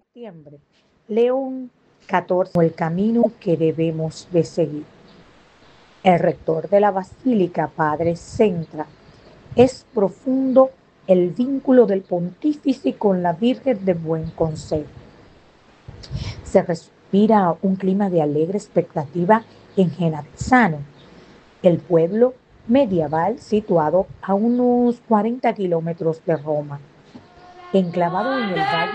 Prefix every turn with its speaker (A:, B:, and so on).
A: septiembre. León 14, el camino que debemos de seguir. El rector de la Basílica, Padre Centra, es profundo el vínculo del pontífice con la Virgen de Buen Consejo. Se respira un clima de alegre expectativa en Genazzano, el pueblo medieval situado a unos 40 kilómetros de Roma, enclavado en el valle